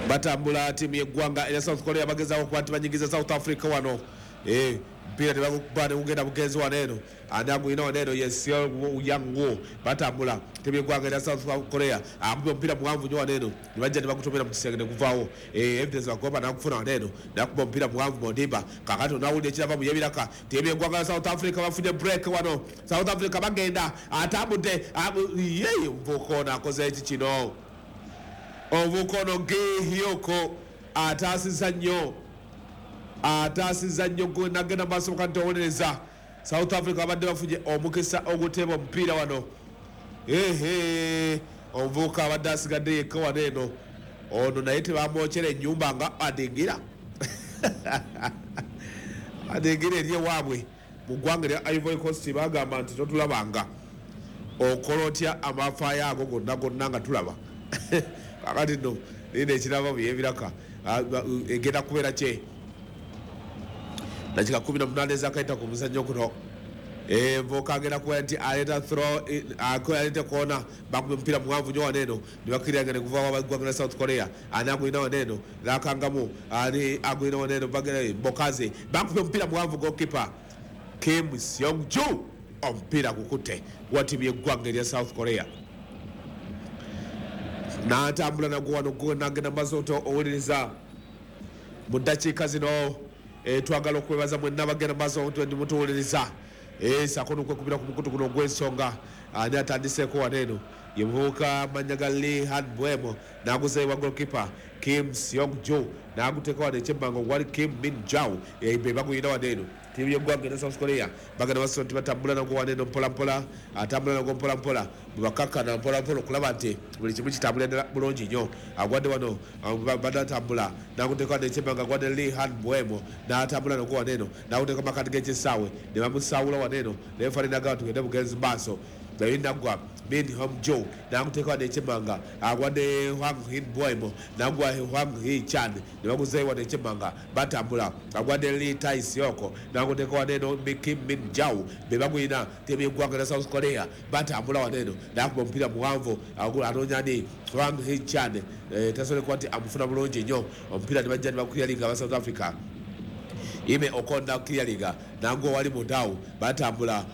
batambula timu yeggwanga erya South Korea bagezaako okuba nti banyigiza South Africa wano mpira tebakuba negugenda bugenzi wano eno ani agwina wano eno yesiol yango batambula timu yeggwanga erya South Korea akuba omupiira muwanvu nyo wano eno nibajja nebagutomera mu kisenge nekuvaawo evidence bagoba nakufuna wano eno nakuba omupiira muwanvu Mondimba kakati onawulira ekirava mu yebiraka timu yeggwanga ya South Africa bafunye break wano South Africa bagenda atambudde yeye Omuvubuka akoze eki kino Omuvubuka Gehyoko ataasiza nnyo nagenda maaso kanti owolereza South Africa abadde bafunye omukisa oguteba omupiira wano omuvubuka abadde asigadde yekka wano eno ono naye tebamwokyera ennyumba nga adingira adingira eri ewaabwe mu ggwanga erya Ivory Coast bagamba nti totulabanga okola otya amafaayo ago gonna nga tulaba kakati no nina ekirava mu yebiraka egenda kubeera kye dakika 18 ezakaita ku muzannyo guno Omuvubuka agenda kuba nti aleeta throw aleeta kona bakuba omupiira muwanvu nnyo wano eno ne bakkirira nga ne guvaawo abaggwanga South Korea ani agwina wano eno nakangamu ani agwina wano eno Bokaze bakuba omupiira muwanvu goalkeeper Kim Seong-ju omupiira gukutte wa timu yeggwanga erya South Korea n'atambula nagwo wano nagenda maaso owuliriza mu ddakiika zino twagala okwebaza mwenna abagenda maaso ndimutuwuliriza saako nokwekubira ku mukutu guno ogw'ensonga ani atandiseeko wano eno ye muvubuka mannya ga Lee Han-bwemo n'aguzeewa goalkeeper Kim Seong-ju n'aguteeka wano ekyemmanga ogwali Kim Min-jau be baguyina wano eno timu yeggwanga erya South Korea bagenda maaso nti batambula nagwo wano eno mpolampola atambula nagwo mpolampola bwebakakkana mpolampola okulaba nti buli kimu kitambulira bulungi nnyo agwadde wano badatambula n'aguteeka wano ekyemmanga agwadde Lee Han-bwemo n'atambula nagwo wano eno n'aguteeka mu makati g'ekisaawe ne bamusaawula wano eno naye fani nagamba tugende bugenzi maaso naye nagwa Min Hong-jo n'aguteeka wano ekyemmanga agwadde Hwang Hin-bwemo n'agwa Hwang Hee-chan ne baguzeeyo wano ekyemmanga batambula agwadde Lee Tai-seok n'aguteeka wano eno Kim Min-jau be bagwina timu yeggwanga erya South Korea batambula wano eno n'akuba omupiira muwanvu anoonya ni Hwang Hee-chan tasobole kuba nti amufuna bulungi nnyo omupiira ne bajja ne bakuliyalinga aba South Africa ime okonda kuliyalinga nango wali Mudau batambula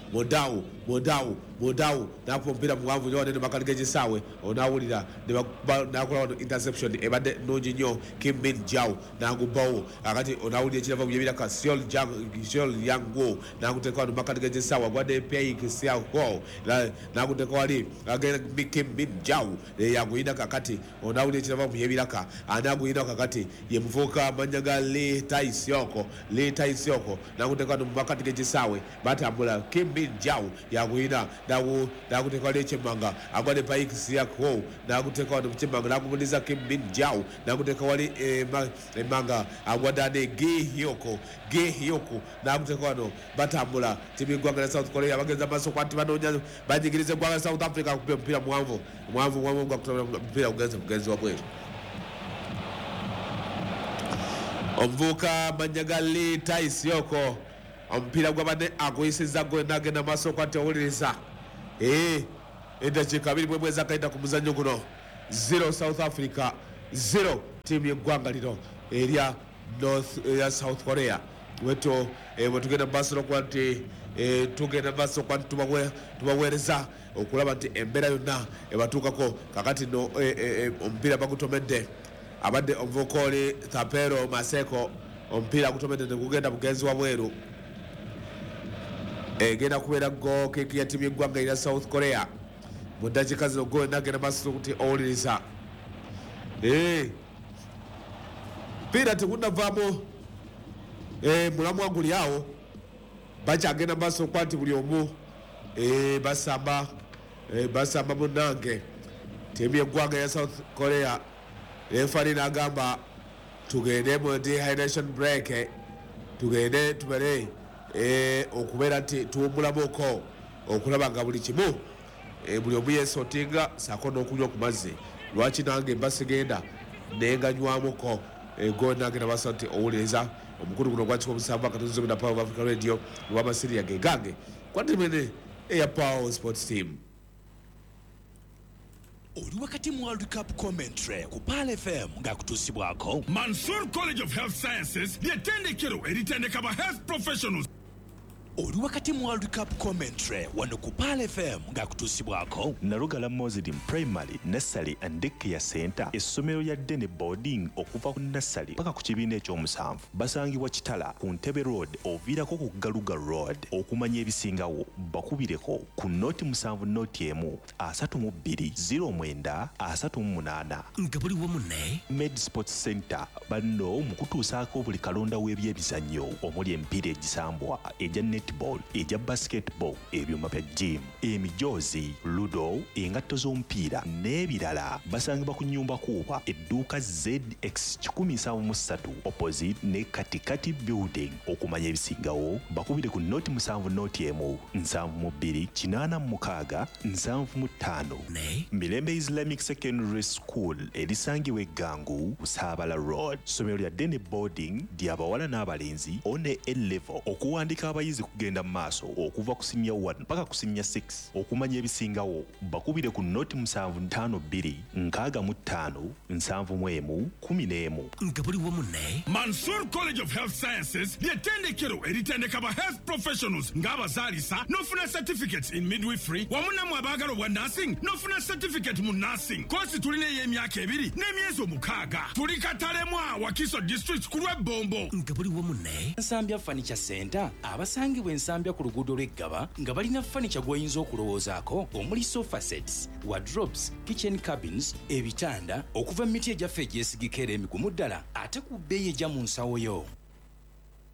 Mudau napo mpira muwanvu nyo nene makati g'ekisaawe onawulira nakola wano interception ebadde nnungi nnyo Kim Min-jau nagubawo akati onawulira ekirava mu byebiraka Seol Yango naguteeka wano makati g'ekisaawe agwadde Paik Siao naguteeka wali Kim Min-jau yaguyina kakati onawulira ekirava mu byebiraka anaguyina kakati ye muvubuka mannya ga Lee Tai-seok naguteeka wano makati g'ekisaawe batambula Kim Min-jau yaguyina naguteeka wali ekyemmanga agwadde Paik Siao naguteeka wano mukyemmanga nagumuniza Kim Min-jau naguteeka wali emmanga agwadde ane Gehyoko naguteeka wano batambula timu yeggwanga lya South Korea bagenza maaso kwa nti banoonya banyigiriza eggwanga lya South Africa kuba omupiira muwanvu gwakutomera omupiira bugenzi wabweru omuvubuka mannya ga Lee Tai-seok omupiira gwabadde aguyisizza gwe nagenda maaso kwa nti owuliriza eddakiika 2 ezakaita ku muzannyo guno 0 South Africa 0 timu yeggwanga lino erya South Korea bwetugenda maaso nokuba nti tugenda maaso kwa nti tubaweereza okulaba nti embeera yonna ebatuukako kakati no omupiira bagutomedde abadde omuvubuka oli Thapelo Maseko omupiira gutomedde negugenda bugenzi wabweru egenda kubeera goalkick ya timu yeggwanga erya South Korea mu ddakiika zino gwe nagenda maaso nti owuliriza mpira tegunnavaamu mulamwa guli awo bakyagenda maaso kwa nti buli omu basamba munnange timu yeggwanga erya South Korea refari n'agamba tugende mu dehydration break tugende tubere okubeera nti tuwummulamuko okulaba nga buli kimu buli omu yeesootinga saako n'okunywa ku mazzi lwaki nange mbasigenda nenganywamuko go nagenda basa nti owuliriza omukulu guno gwakiko omusanvu akatuzo na Power of Africa Radio lw'amasiriya ge gange kwatimene eya Power Sports Team oli wakati mu World Cup commentary ku Pal FM ng'akutuusibwako Mansour College of Health Sciences ly'ettendekero eritendeka ba health professionals. oli wakati mu World Cup commentary wano ku Pal FM ng'akutuusibwako Narugala Muslim Primary, Nursery and Daycare Center, essomero lya Dene Boarding okuva ku nursery paka ku kibiina ekyomusanvu. Basangibwa Kitala ku Ntebe Road oviirako ku Galuga Road. Okumanya ebisingawo bakubireko ku noti 7 noti 1 32 09 38. nga buli wamu ne Med Sports Center banno mu kutuusaako buli kalonda w'ebyemizannyo omuli emipiira egisambwa egya netball, eja basketball, ebyuma bya gym, emijoozi, ludo, engatto z'omupiira n'ebirala. Basangibwa ku nnyumba kuuba edduuka ZX 173 opposite ne Katikati Building. Okumanya ebisingawo bakubire ku noti 7 noti 1 72 86 75 ne Mirembe Islamic Secondary School erisangibwa Gangu Saabala Road. Somero lya Dene Boarding ly'abawala n'abalenzi one A-level. Okuwandika abayizi kugenda maaso okuva ku senior 1 mpaka ku senior 6. Okumanya ebisingawo bakubire ku noti 752 65 71 11. nga buli wamu ne Mansour College of Health Sciences ly'ettendekero eritendeka ba health professionals ng'abazaalisa n'ofuna certificates in midwifery wamu namwe abaagala obwa nursing n'ofuna certificate mu nursing. Kosi tulina ey'emyaka 2 n'emyezi 6. Tuli Katalemwa Wakiso District ku Lwebombo. nga buli wamu ne Nsambya Furniture Center abasangibwa Ensambya ku luguudo lw'Eggaba nga balina furniture gw'oyinza okulowoozaako omuli sofa sets, wardrobes, kitchen cabins, ebitanda okuva mu miti egyaffe egyesigika era emigumu ddala ate ku bbeeyi ejja mu nsawo yo.